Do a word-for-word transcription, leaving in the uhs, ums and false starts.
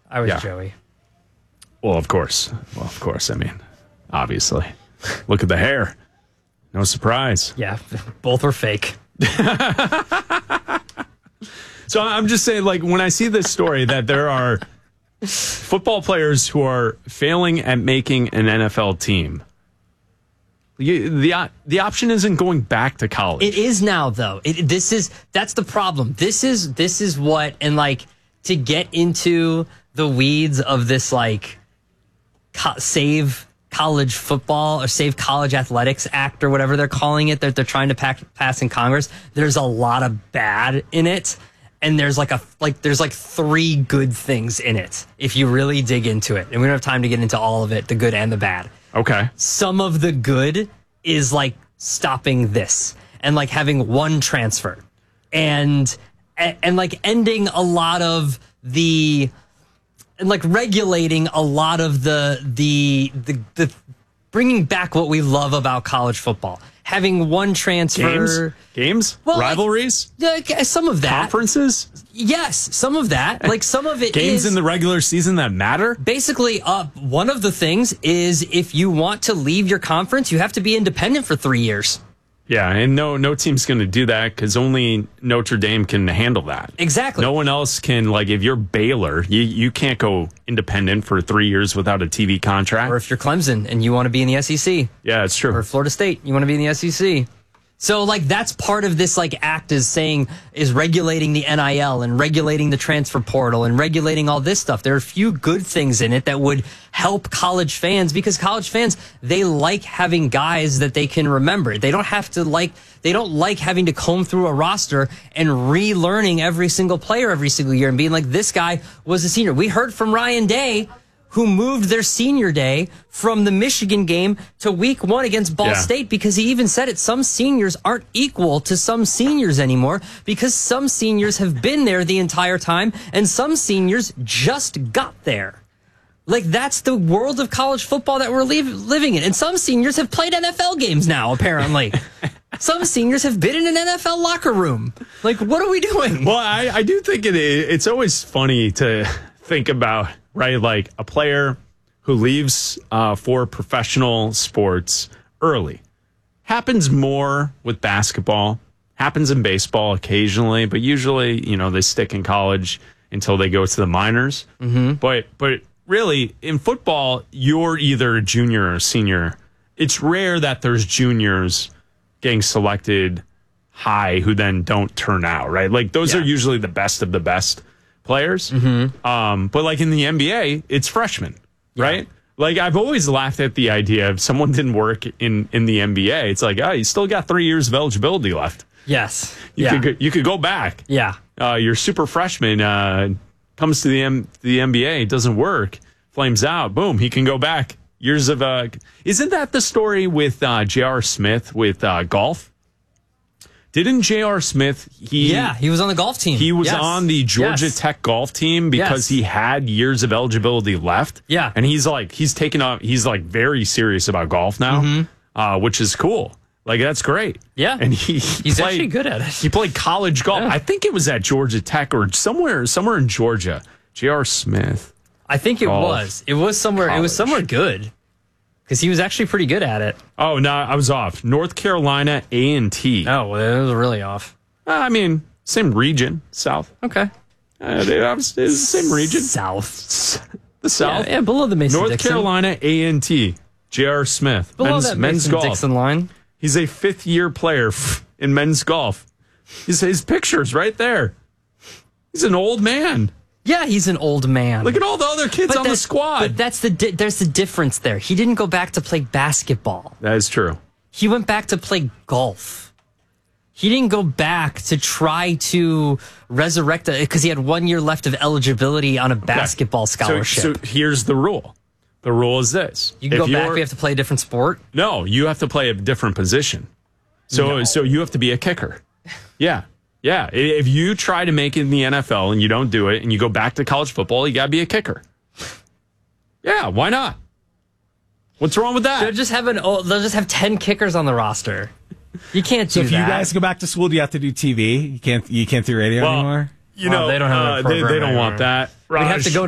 I was Yeah. Joey. Well, of course. Well, of course. I mean, obviously. Look at the hair. No surprise. Yeah, both were fake. So I'm just saying, like, when I see this story that there are football players who are failing at making an N F L team, you, the the option isn't going back to college. It is now, though. It, this is that's the problem. This is this is what, and like to get into the weeds of this, like co- save college football or save college athletics act or whatever they're calling it that they're trying to pack, pass in Congress. There's a lot of bad in it. And there's like a like there's like three good things in it if you really dig into it. And we don't have time to get into all of it, the good and the bad. Okay. Some of the good is like stopping this and like having one transfer and and, and like ending a lot of the and like regulating a lot of the the the the bringing back what we love about college football. Having one transfer. Games? Games? Well, Rivalries? Like, yeah, some of that. Conferences? Yes, some of that. Like some of it Games is in the regular season that matter? basically uh, one of the things is if you want to leave your conference, you have to be independent for three years. Yeah, and no no team's going to do that because only Notre Dame can handle that. Exactly. No one else can, like, if you're Baylor, you, you can't go independent for three years without a T V contract. Or if you're Clemson and you want to be in the S E C. Yeah, it's true. Or Florida State, you want to be in the S E C. So, like, that's part of this, like, act is saying, is regulating the N I L and regulating the transfer portal and regulating all this stuff. There are a few good things in it that would help college fans because college fans, they like having guys that they can remember. They don't have to, like, they don't like having to comb through a roster and relearning every single player every single year and being like, this guy was a senior. We heard from Ryan Day, who moved their senior day from the Michigan game to week one against Ball Yeah. State because he even said it. Some seniors aren't equal to some seniors anymore because some seniors have been there the entire time and some seniors just got there. Like, that's the world of college football that we're leave, living in. And some seniors have played N F L games now, apparently. Some seniors have been in an N F L locker room. Like, what are we doing? Well, I, I do think it. It's always funny to think about, right? Like a player who leaves uh, for professional sports early. Happens more with basketball. Happens in baseball occasionally, but usually, you know, they stick in college until they go to the minors. Mm-hmm. But but really, in football, you're either a junior or a senior. It's rare that there's juniors getting selected high who then don't turn out, right? Like those Yeah. are usually the best of the best players. Mm-hmm. Um, but like in the N B A, it's freshmen, Yeah. right? Like I've always laughed at the idea if someone didn't work in, in the N B A, it's like, oh, you still got three years of eligibility left. Yes. You yeah. could go, you could go back. yeah. Uh, your super freshman uh, comes to the M- the N B A, it doesn't work, flames out, boom, he can go back. Years of uh, isn't that the story with uh, J R. Smith with uh, golf? Didn't J R. Smith? He Yeah, he was on the golf team. He was Yes. on the Georgia Yes. Tech golf team because Yes. he had years of eligibility left. Yeah. And he's like, he's taken up, he's like very serious about golf now, Mm-hmm. uh, which is cool. Like, that's great. Yeah. And he, He's played, actually good at it. He played college golf. Yeah. I think it was at Georgia Tech or somewhere, somewhere in Georgia. J R. Smith. I think it Golf. was. It was somewhere. It was College. somewhere good because he was actually pretty good at it. Oh, no, I was off. North Carolina A and T. Oh, well, it was really off. Uh, I mean, same region, South. Okay. Uh, they obviously- it's the same region. South. The South. Yeah, yeah, below the Mason North Dixon. Carolina A and T. J R. Smith. Below men's, that men's Mason golf. Dixon line. He's a fifth year player in men's golf. His, his picture's right there. He's an old man. Yeah, he's an old man. Look at all the other kids on the that's- squad. But that's the di- there's the difference there. He didn't go back to play basketball. That is true. He went back to play golf. He didn't go back to try to resurrect it because he had one year left of eligibility on a basketball So, scholarship. so here's the rule. The rule is this. you can If go back, you're- we have to play a different sport. No, you have to play a different position. So No. so you have to be a kicker. Yeah. Yeah. I- If you try to make it in the N F L and you don't do it and you go back to college football, you got to be a kicker. Yeah, why not? What's wrong with They'll that? just have an oh, they'll just have ten kickers on the roster. You can't do So if that. you guys go back to school, do you have to do T V? You can't. You can't do radio Well, anymore. You Well, know, they don't have a uh, they, program they don't anymore. want that. we have Raj, to go